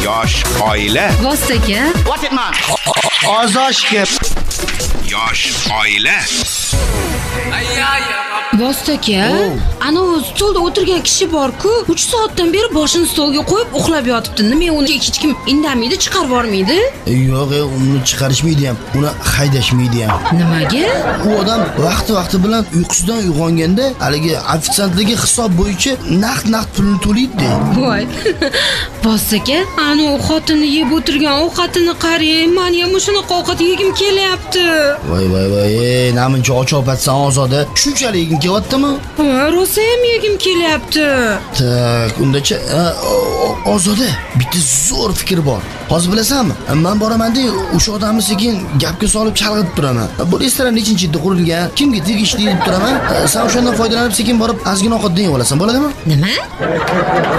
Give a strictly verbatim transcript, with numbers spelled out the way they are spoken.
Yosh oila. Vostaka. What it man? Ozoshga. Yosh oila. Vostaka. Ana stolda o'tirgan kishi bor-ku, uch soatdan beri boshini stolga qo'yib uxlab yotibdi. Nima uni hech kim indamaydi, chiqarib yubormaydi? Yo'q, uni chiqarishmaydi ham, uni haydashmaydi ham. Nimaga? U odam vaqti-vaqti bilan uyqusidan uyg'onganda, haligi ofitsiantligi hisob bo'yicha naqd-naqd pulni to'laydi. Voy. Vostaka, ana u xotini yeb o'tirgan ovqatini qarang. Men ham shunaqa ovqat yegim kelyapti. Voy voy voy, ey, namuncha ochopatsan Ozoda. Shunchalik yegim kelyaptimi? Ha, rosa ham yegim kelyapti. Tak, undacha Ozoda, bitta zo'r fikr bor. Hozir bilasanmi? Men boraman-da, o'sha odamni sekin gapga solib chalg'itib turaman. Bu restoran nechinchi yilda qurilgan, kimga tegishli deb turaman. Sen o'shandan foydalanib sekin borib ozgina ovqatdan yeb olasan, bo'ladimi? Nima?